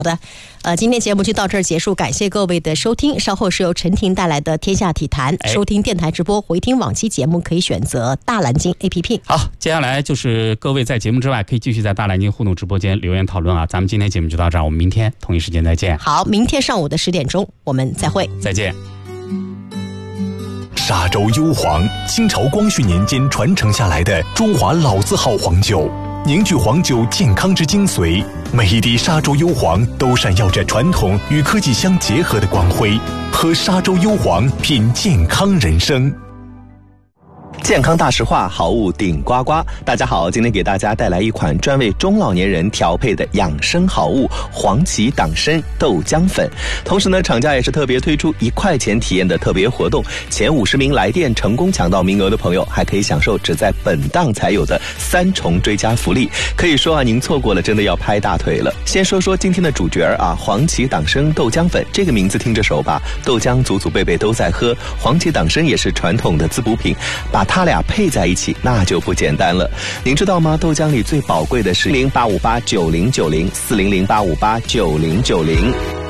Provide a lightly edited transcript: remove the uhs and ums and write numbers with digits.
好的，今天节目就到这儿结束，感谢各位的收听。稍后是由陈婷带来的《天下体坛》，收听电台直播、回听往期节目可以选择大蓝鲸 APP。 好，接下来就是各位在节目之外可以继续在大蓝鲸互动直播间留言讨论啊。咱们今天节目就到这儿，我们明天同一时间再见。 好，明天上午的10点钟我们再会， 再见。 沙洲幽黄，清朝光绪年间传承下来的中华老字号黄酒，凝聚黄酒健康之精髓。每一滴沙洲幽黄都闪耀着传统与科技相结合的光辉。喝沙洲幽黄，品健康人生。 健康大实话，好物顶呱呱。大家好，今天给大家带来一款专为中老年人调配的养生好物——黄芪党参豆浆粉。同时呢，厂家也是特别推出1块钱体验的特别活动，前50名来电成功抢到名额的朋友，还可以享受只在本档才有的3重追加福利。可以说啊，您错过了真的要拍大腿了。先说说今天的主角啊，黄芪党参豆浆粉，这个名字听着熟吧？豆浆祖祖辈辈都在喝，黄芪党参也是传统的滋补品，把它俩配在一起那就不简单了。您知道吗？豆浆里最宝贵的是085899090 400889090。